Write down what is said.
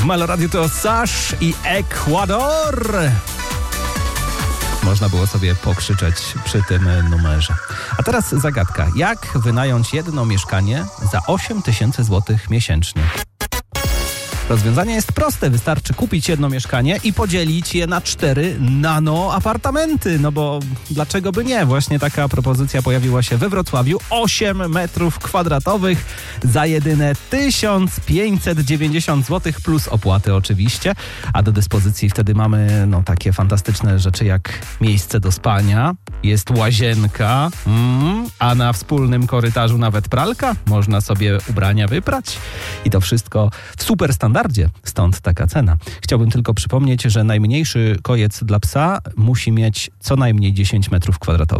Meloradiu to Sash i Ekwador. Można było sobie pokrzyczeć przy tym numerze. A teraz zagadka. Jak wynająć jedno mieszkanie za 8 000 złotych miesięcznie? Rozwiązanie jest proste. Wystarczy kupić jedno mieszkanie i podzielić je na 4 nano-apartamenty. No bo dlaczego by nie? Właśnie taka propozycja pojawiła się we Wrocławiu. 8 metrów kwadratowych za jedyne 1590 zł plus opłaty oczywiście. A do dyspozycji wtedy mamy takie fantastyczne rzeczy jak miejsce do spania, jest łazienka, a na wspólnym korytarzu nawet pralka. Można sobie ubrania wyprać. I to wszystko w super standardzie. Stąd taka cena. Chciałbym tylko przypomnieć, że najmniejszy kojec dla psa musi mieć co najmniej 10 metrów kwadratowych.